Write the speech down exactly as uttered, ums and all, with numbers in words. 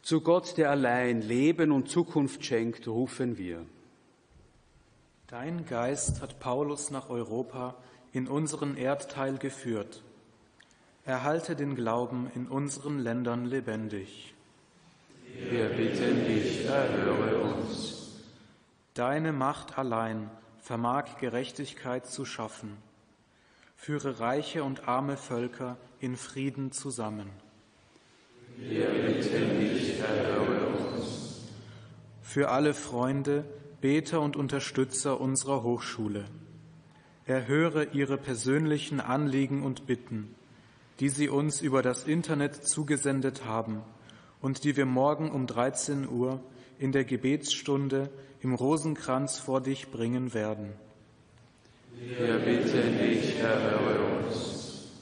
Zu Gott, der allein Leben und Zukunft schenkt, rufen wir. Dein Geist hat Paulus nach Europa in unseren Erdteil geführt. Erhalte den Glauben in unseren Ländern lebendig. Wir bitten dich, erhöre uns. Deine Macht allein vermag Gerechtigkeit zu schaffen. Führe reiche und arme Völker in Frieden zusammen. Wir bitten dich, erhöre uns. Für alle Freunde, Beter und Unterstützer unserer Hochschule. Erhöre ihre persönlichen Anliegen und Bitten, die sie uns über das Internet zugesendet haben und die wir morgen um dreizehn Uhr in der Gebetsstunde im Rosenkranz vor dich bringen werden. Wir bitten dich, erhöre uns.